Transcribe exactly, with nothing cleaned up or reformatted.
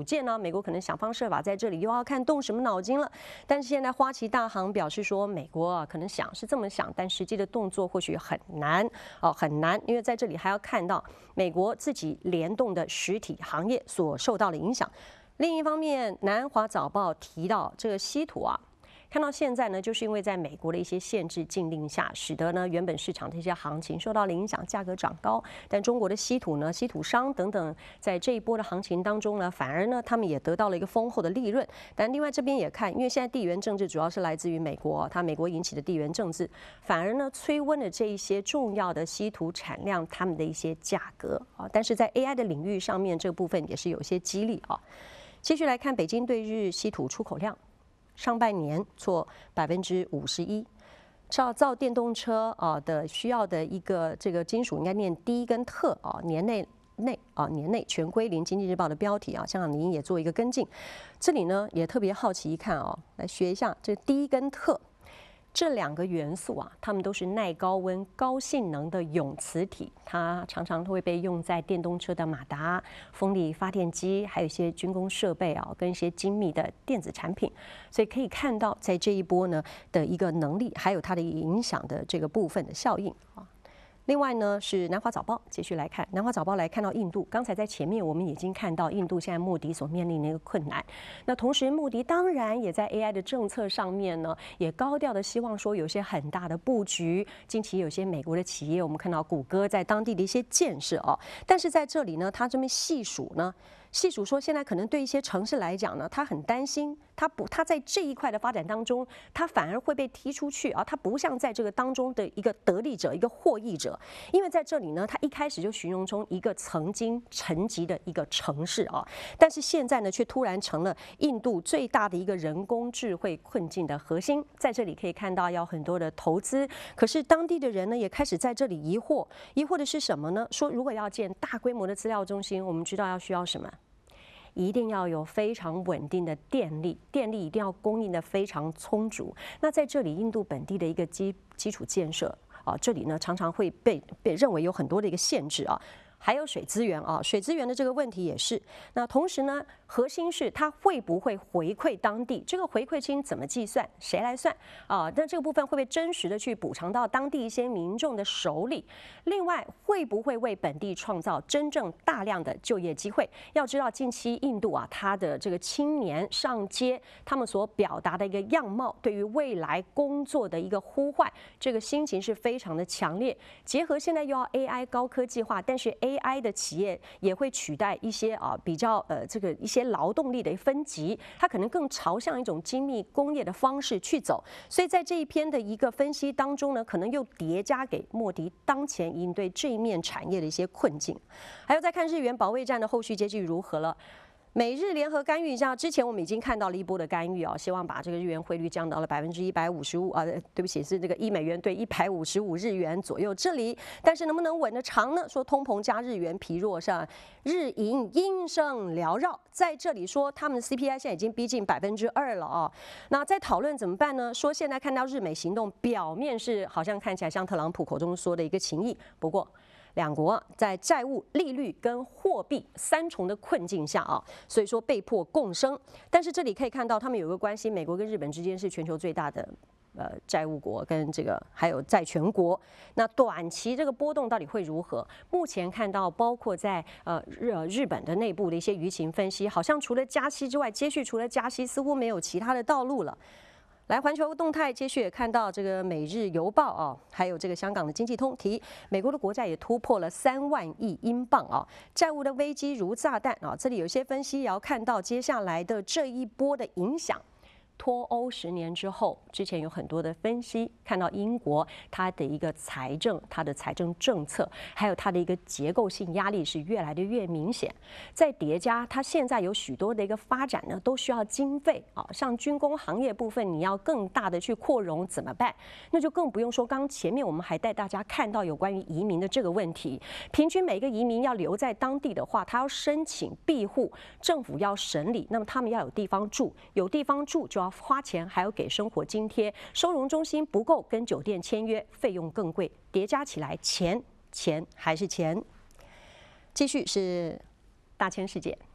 主见呢？美国可能想方设法在这里又要看动什么脑筋了。但是现在花旗大行表示说，美国啊可能想是这么想，但实际的动作或许很难哦，很难，因为在这里还要看到美国自己联动的实体行业所受到的影响。另一方面，南华早报提到这个稀土啊。看到现在呢，就是因为在美国的一些限制禁令下，使得呢原本市场的一些行情受到了影响，价格涨高。但中国的稀土呢、稀土商等等，在这一波的行情当中呢，反而呢他们也得到了一个丰厚的利润。但另外这边也看，因为现在地缘政治主要是来自于美国，它美国引起的地缘政治，反而呢催温了这一些重要的稀土产量它们的一些价格啊。但是在 A I 的领域上面，这个部分也是有一些激励啊。继续来看北京对日稀土出口量。上半年挫百分之五十一，造造电动车啊的需要的一个这个金属应该念低跟特啊，年内内啊年内全归零。经济日报的标题啊，香港零也做一个跟进。这里呢也特别好奇一看啊，来学一下这低跟特。这两个元素啊，它们都是耐高温、高性能的永磁体，它常常会被用在电动车的马达、风力发电机，还有一些军工设备啊，跟一些精密的电子产品。所以可以看到，在这一波呢的一个能力，还有它的影响的这个部分的效应啊。另外呢是南华早报，继续来看南华早报来看到印度，刚才在前面我们已经看到印度现在莫迪所面临的一个困难。那同时莫迪当然也在 A I 的政策上面呢，也高调的希望说有些很大的布局。近期有些美国的企业，我们看到谷歌在当地的一些建设哦，但是在这里呢，他这边细数呢。细数说，现在可能对一些城市来讲呢，他很担心，他不，他在这一块的发展当中，他反而会被踢出去啊，他不像在这个当中的一个得利者、一个获益者，因为在这里呢，他一开始就形容成一个曾经沉寂的一个城市啊，但是现在呢，却突然成了印度最大的一个人工智慧困境的核心。在这里可以看到要很多的投资，可是当地的人呢，也开始在这里疑惑，疑惑的是什么呢？说如果要建大规模的资料中心，我们知道要需要什么？一定要有非常稳定的电力，电力一定要供应的非常充足。那在这里，印度本地的一个基基础建设啊，这里呢常常会被被认为有很多的一个限制啊。还有水资源啊，水资源的这个问题也是。那同时呢，核心是它会不会回馈当地？这个回馈金怎么计算？谁来算啊？那这个部分会不会真实的去补偿到当地一些民众的手里？另外，会不会为本地创造真正大量的就业机会？要知道，近期印度啊，它的这个青年上街，他们所表达的一个样貌，对于未来工作的一个呼唤，这个心情是非常的强烈。结合现在又要 A I 高科技化，但是 A I 的企业也会取代一些啊比较呃这个一些劳动力的分级，它可能更朝向一种精密工业的方式去走。所以在这一篇的一个分析当中呢，可能又叠加给莫迪当前应对这一面产业的一些困境。还有再看日元保卫战的后续结局如何了。美日联合干预一下，之前我们已经看到了一波的干预啊，希望把这个日元汇率降到了百分之一百五十五啊，对不起，是这个一美元对一百五十五日元左右这里。但是能不能稳得长呢？说通膨加日元疲弱上，日银阴声缭绕，在这里说他们的 C P I 现在已经逼近百分之二了啊。那在讨论怎么办呢？说现在看到日美行动，表面是好像看起来像特朗普口中说的一个情谊，不过。两国在债务、利率跟货币三重的困境下啊，所以说被迫共生。但是这里可以看到，他们有个关系，美国跟日本之间是全球最大的呃债务国跟这个还有债权国。那短期这个波动到底会如何？目前看到，包括在呃日日本的内部的一些舆情分析，好像除了加息之外，接续除了加息，似乎没有其他的道路了。来，环球动态接续也看到这个《每日邮报》啊，还有这个香港的经济通提，美国的国债也突破了三万亿英镑啊，债务的危机如炸弹啊。这里有些分析也要看到接下来的这一波的影响。脱欧十年之后，之前有很多的分析，看到英国它的一个财政、它的财政政策，还有它的一个结构性压力是越来的越明显。再叠加它现在有许多的一个发展呢，都需要经费啊，像军工行业部分，你要更大的去扩容怎么办？那就更不用说，刚前面我们还带大家看到有关于移民的这个问题，平均每个移民要留在当地的话，他要申请庇护，政府要审理，那么他们要有地方住，有地方住就要花钱，还要给生活津贴，收容中心不够，跟酒店签约，费用更贵，叠加起来，钱钱还是钱。继续是大千世界。